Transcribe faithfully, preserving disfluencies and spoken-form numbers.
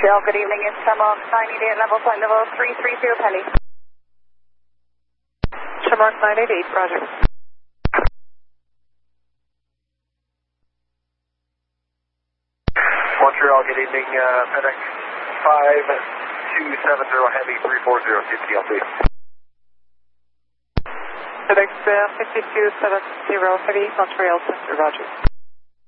Montreal, good evening. It's Shamrock nine eight eight, level flight level three three zero, Pelly. Shamrock nine eight eight, roger. Montreal, good evening. Uh, FedEx five two seven zero Heavy three four zero, T C L, please. FedEx uh, five two seven zero Heavy, Montreal Center, roger.